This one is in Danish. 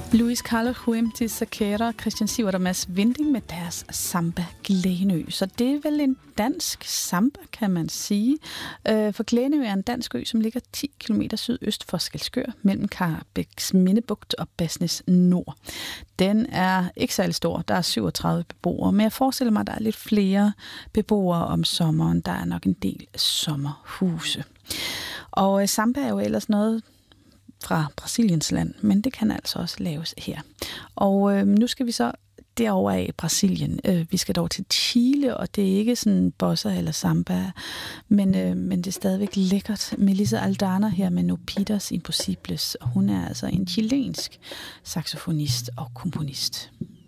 Luis Carlos Huentes Saquera, Christian Sivert og Mads Vinding med deres samba Glænø. Så det er vel en dansk samba, kan man sige. For Glænø er en dansk ø, som ligger 10 km sydøst for Skælskør, mellem Karrebæks Mindebugt og Basnes Nord. Den er ikke særlig stor. Der er 37 beboere, men jeg forestiller mig, at der er lidt flere beboere om sommeren. Der er nok en del sommerhuse. Og samba er jo ellers noget fra Brasiliens land, men det kan altså også laves her. Og nu skal vi så derover af Brasilien. Vi skal dog til Chile, og det er ikke sådan bossa eller samba, men det er stadigvæk lækkert. Melissa Aldana her med No Pidas Impossibles, og hun er altså en chilensk saxofonist og komponist.